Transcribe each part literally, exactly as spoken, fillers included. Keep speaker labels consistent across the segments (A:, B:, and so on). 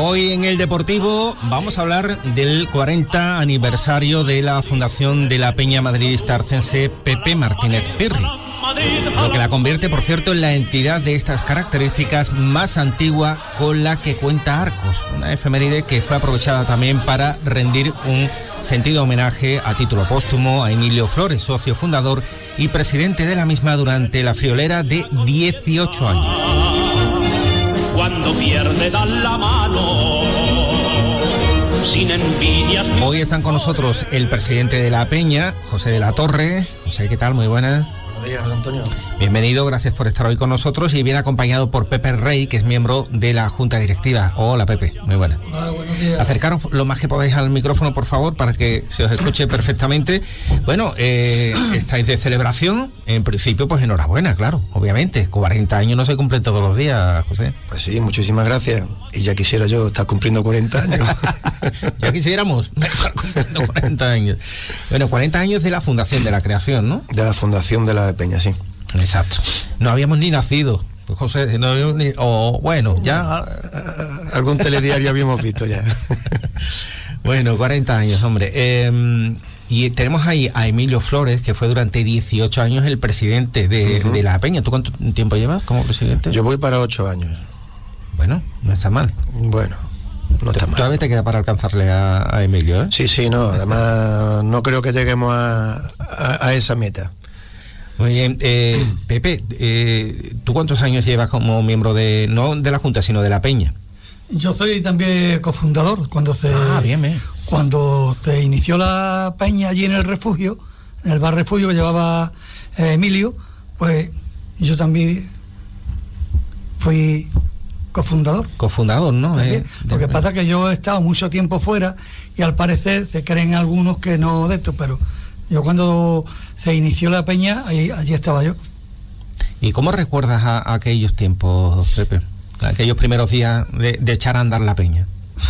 A: Hoy en el Deportivo vamos a hablar del cuarenta aniversario de la fundación de la Peña Madridista Arcense Pepe Martínez Pirri, lo que la convierte, por cierto, en la entidad de estas características más antigua con la que cuenta Arcos, una efeméride que fue aprovechada también para rendir un sentido homenaje a título póstumo a Emilio Flores, socio fundador y presidente de la misma durante la friolera de dieciocho años.
B: Cuando pierde dan la mano, sin envidias.
A: Hoy están con nosotros el presidente de la Peña, José de la Torre. José, ¿qué tal? Muy buenas.
C: Buenos días, Antonio.
A: Bienvenido, gracias por estar hoy con nosotros y viene acompañado por Pepe Rey, que es miembro de la Junta Directiva. Hola, Pepe, muy buenas.
C: Hola, buenos días.
A: Acercaros lo más que podáis al micrófono, por favor, para que se os escuche perfectamente. Bueno, eh, estáis de celebración, en principio, pues enhorabuena, claro, obviamente. cuarenta años no se cumplen todos los días, José.
C: Pues sí, muchísimas gracias. Y ya quisiera yo estar cumpliendo cuarenta años.
A: Ya quisiéramos estar cumpliendo cuarenta años. Bueno, cuarenta años de la fundación, de la creación, ¿no?
C: De la fundación de la Peña, sí.
A: Exacto. No habíamos ni nacido, pues, José, no habíamos ni... O bueno, ya...
C: Algún telediario habíamos visto ya.
A: Bueno, cuarenta años, hombre. Eh, y tenemos ahí a Emilio Flores, que fue durante dieciocho años el presidente de, uh-huh. de la Peña. ¿Tú cuánto tiempo llevas como presidente?
C: Yo voy para ocho años.
A: Bueno, no está mal.
C: Bueno, no está mal.
A: Todavía te queda para alcanzarle a, a Emilio, ¿eh?
C: Sí, sí, no. Además, no creo que lleguemos a, a, a esa meta.
A: Muy bien, eh, Pepe, eh, ¿tú cuántos años llevas como miembro de, no de la Junta, sino de la Peña?
D: Yo soy también cofundador. Cuando se,
A: ah, bien, bien.
D: Cuando se inició la Peña allí en el refugio, en el bar refugio que llevaba eh, Emilio, pues yo también fui cofundador.
A: Cofundador, ¿no?
D: Eh, Lo que pasa es que yo he estado mucho tiempo fuera y al parecer se creen algunos que no de esto, pero yo cuando se inició la Peña, ahí, allí estaba yo.
A: ¿Y cómo recuerdas a, a aquellos tiempos, Pepe? Aquellos primeros días de, de echar a andar la Peña.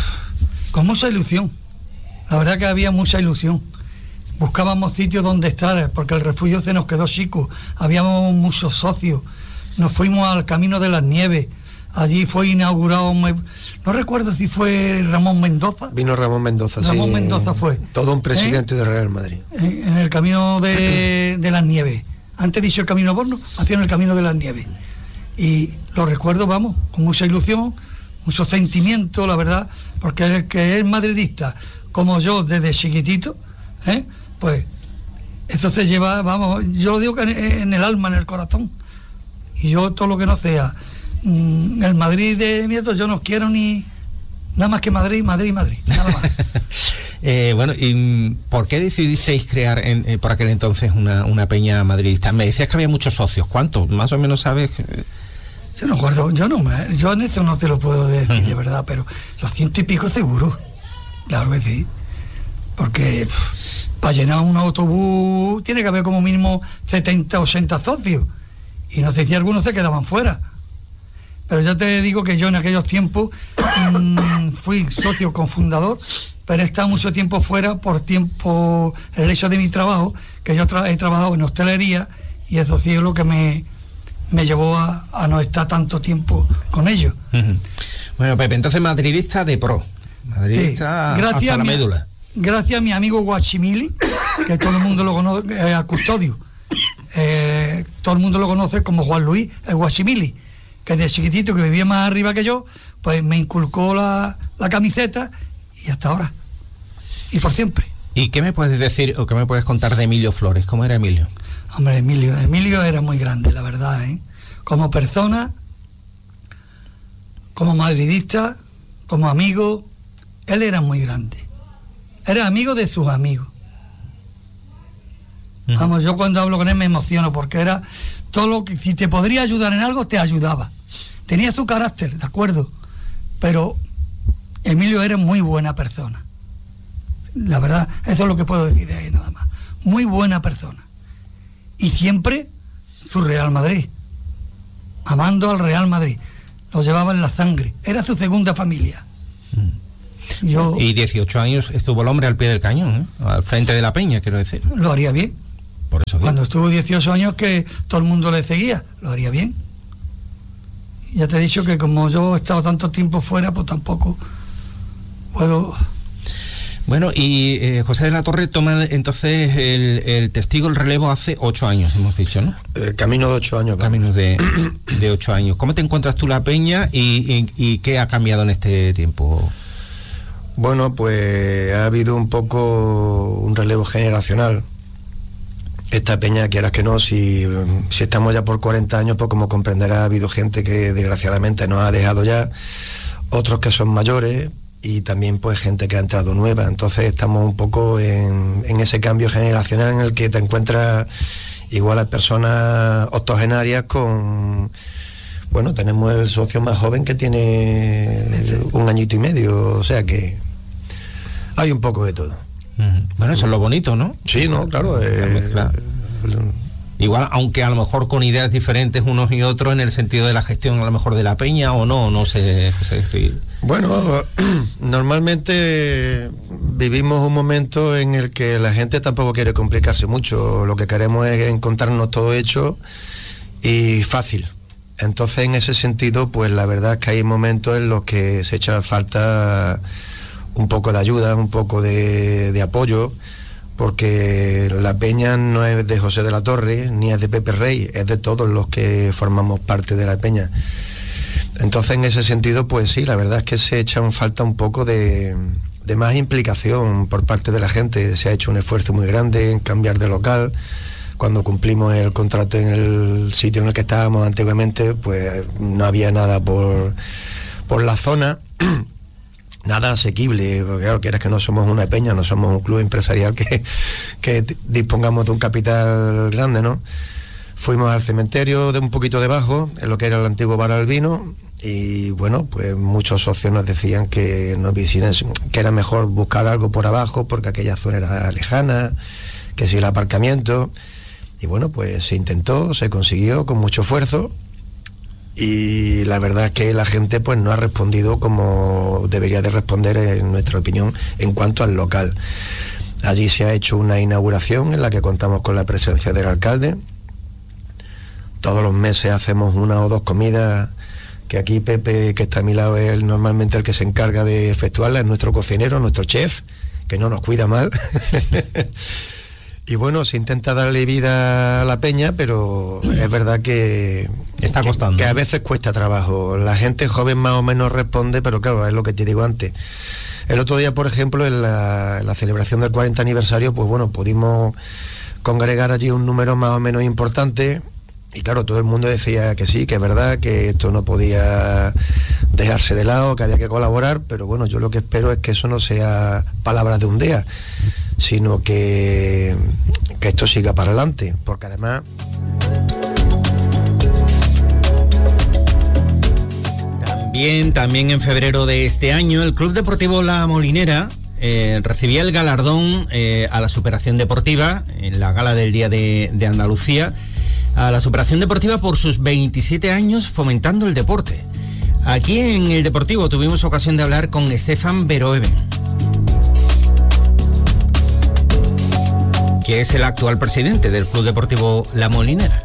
D: Con mucha ilusión. La verdad que había mucha ilusión. Buscábamos sitios donde estar, porque el refugio se nos quedó chico. Habíamos muchos socios. Nos fuimos al Camino de las Nieves. Allí fue inaugurado, no recuerdo si fue Ramón Mendoza.
C: Vino Ramón Mendoza,
D: Ramón
C: sí.
D: Mendoza fue.
C: Todo un presidente
D: ¿Eh?
C: de Real Madrid.
D: En el Camino de, de las Nieves. Antes dicho el Camino Borno, hacían el Camino de las Nieves. Y lo recuerdo, vamos, con mucha ilusión, mucho sentimiento, la verdad, porque el que es madridista, como yo desde chiquitito, ¿eh? Pues eso se lleva, vamos, yo lo digo que en, en el alma, en el corazón. Y yo todo lo que no sea el Madrid de mi otro, yo no quiero ni nada más que Madrid, Madrid, Madrid, nada más.
A: eh, bueno, ¿y por qué decidisteis crear en, eh, por aquel entonces una, una peña madridista? Me decías que había muchos socios, ¿cuántos? Más o menos sabes.
D: Yo no acuerdo, yo no me, yo en esto no te lo puedo decir uh-huh. de verdad, pero los ciento y pico seguro, claro que sí, porque pff, para llenar un autobús tiene que haber como mínimo setenta, ochenta socios, y no sé si algunos se quedaban fuera. Pero ya te digo que yo en aquellos tiempos mmm, fui socio cofundador, pero he estado mucho tiempo fuera por tiempo, el hecho de mi trabajo, que yo tra- he trabajado en hostelería y eso sí es lo que me, me llevó a, a no estar tanto tiempo con ellos.
A: Uh-huh. Bueno, Pepe, entonces madridista de pro, madridista sí. Hasta la médula.
D: Gracias a mi amigo Guachimili, que todo el mundo lo conoce, eh, a Custodio, eh, todo el mundo lo conoce como Juan Luis, el Guachimili, que de chiquitito, que vivía más arriba que yo, pues me inculcó la, la camiseta y hasta ahora. Y por siempre.
A: ¿Y qué me puedes decir o qué me puedes contar de Emilio Flores? ¿Cómo era Emilio?
D: Hombre, Emilio, Emilio era muy grande, la verdad, ¿eh? Como persona, como madridista, como amigo, él era muy grande. Era amigo de sus amigos. Uh-huh. Vamos, yo cuando hablo con él me emociono porque era todo lo que, si te podría ayudar en algo, te ayudaba. Tenía su carácter, de acuerdo, pero Emilio era muy buena persona. La verdad, eso es lo que puedo decir de ahí nada más. Muy buena persona. Y siempre su Real Madrid. Amando al Real Madrid. Lo llevaba en la sangre. Era su segunda familia.
A: Mm. Yo, y dieciocho años estuvo el hombre al pie del cañón, ¿eh? Al frente de la Peña, quiero decir.
D: Lo haría bien.
A: Por eso bien.
D: Cuando estuvo dieciocho años que todo el mundo le seguía, lo haría bien. Ya te he dicho que como yo he estado tanto tiempo fuera, pues tampoco puedo...
A: Bueno, y eh, José de la Torre toma entonces el, el testigo, el relevo hace ocho años, hemos dicho, ¿no?
C: Eh, camino de ocho años.
A: Camino de, de ocho años. ¿Cómo te encuentras tú la peña y, y, y qué ha cambiado en este tiempo?
C: Bueno, pues ha habido un poco un relevo generacional. Esta peña, quieras que no, si, si estamos ya por cuarenta años, pues como comprenderá, ha habido gente que desgraciadamente nos ha dejado ya, otros que son mayores, y también pues gente que ha entrado nueva. Entonces estamos un poco en, en ese cambio generacional en el que te encuentras igual a personas octogenarias con... Bueno, tenemos el socio más joven que tiene un añito y medio, o sea que hay un poco de todo.
A: Bueno, eso es lo bonito, ¿no?
C: Sí, no, claro. Eh,
A: Igual, aunque a lo mejor con ideas diferentes unos y otros en el sentido de la gestión a lo mejor de la peña o no, no sé, José. Sí.
C: Bueno, normalmente vivimos un momento en el que la gente tampoco quiere complicarse mucho. Lo que queremos es encontrarnos todo hecho y fácil. Entonces, en ese sentido, pues la verdad es que hay momentos en los que se echa falta un poco de ayuda, un poco de, de apoyo, porque la peña no es de José de la Torre, ni es de Pepe Rey, es de todos los que formamos parte de la peña. Entonces, en ese sentido, pues sí, la verdad es que se echa un falta un poco de, de más implicación por parte de la gente. Se ha hecho un esfuerzo muy grande en cambiar de local. Cuando cumplimos el contrato en el sitio en el que estábamos antiguamente, pues no había nada por, por la zona. Nada asequible, porque claro, quieras que no somos una peña, no somos un club empresarial que, que dispongamos de un capital grande, ¿no? Fuimos al cementerio de un poquito debajo, en lo que era el antiguo bar Albino, y bueno, pues muchos socios nos decían que nos visiten, que era mejor buscar algo por abajo, porque aquella zona era lejana, que si el aparcamiento, y bueno, pues se intentó, se consiguió con mucho esfuerzo, y la verdad es que la gente pues no ha respondido como debería de responder, en nuestra opinión, en cuanto al local. Allí se ha hecho una inauguración en la que contamos con la presencia del alcalde. Todos los meses hacemos una o dos comidas, que aquí Pepe, que está a mi lado, es el, normalmente el que se encarga de efectuarlas, es nuestro cocinero, nuestro chef, que no nos cuida mal. Y bueno, se intenta darle vida a la peña, pero es verdad que
A: está costando,
C: que, que a veces cuesta trabajo. La gente joven más o menos responde, pero claro, es lo que te digo antes. El otro día, por ejemplo, en la, en la celebración del cuarenta aniversario, pues bueno, pudimos congregar allí un número más o menos importante, y claro, todo el mundo decía que sí, que es verdad, que esto no podía dejarse de lado, que había que colaborar, pero bueno, yo lo que espero es que eso no sea palabras de un día, sino que, que esto siga para adelante, porque además...
A: También, también en febrero de este año, el Club Deportivo La Molinera eh, recibía el galardón eh, a la superación deportiva, en la gala del Día de, de Andalucía, a la superación deportiva por sus veintisiete años fomentando el deporte. Aquí en el Deportivo tuvimos ocasión de hablar con Stefan Verhoeven, que es el actual presidente del Club Deportivo La Molinera.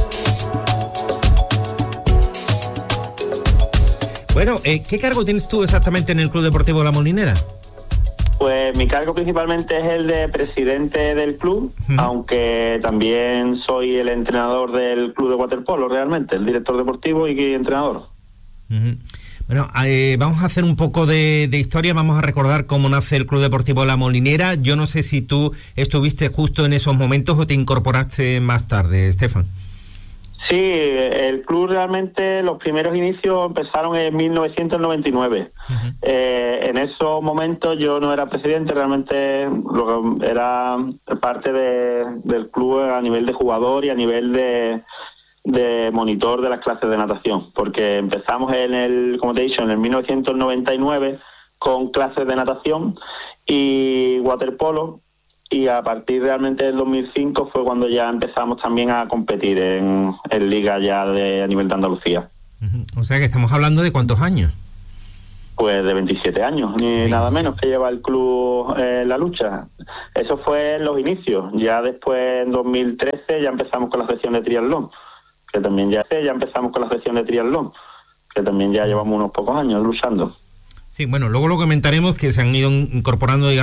A: Bueno, eh, ¿qué cargo tienes tú exactamente en el Club Deportivo La Molinera?
E: Pues mi cargo principalmente es el de presidente del club, uh-huh. aunque también soy el entrenador del club de waterpolo realmente, el director deportivo y entrenador.
A: Uh-huh. Bueno, eh, vamos a hacer un poco de, de historia, vamos a recordar cómo nace el Club Deportivo La Molinera. Yo no sé si tú estuviste justo en esos momentos o te incorporaste más tarde, Stefan.
E: Sí, el club realmente, los primeros inicios empezaron en mil novecientos noventa y nueve. Uh-huh. Eh, en esos momentos yo no era presidente, realmente era parte de, del club a nivel de jugador y a nivel de, de monitor de las clases de natación, porque empezamos en el, como te he dicho, en el mil novecientos noventa y nueve con clases de natación y waterpolo. Y a partir realmente del dos mil cinco fue cuando ya empezamos también a competir en, en liga ya de, a nivel de Andalucía.
A: Uh-huh. O sea que estamos hablando de ¿cuántos años?
E: Pues de veintisiete años, ni sí. nada menos que lleva el club en eh, la lucha. Eso fue en los inicios. Ya después, en dos mil trece, ya empezamos con la sección de triatlón, que también ya, ya empezamos con la sección de triatlón, que también ya llevamos unos pocos años luchando.
A: Sí, bueno, luego lo comentaremos, que se han ido incorporando, digamos,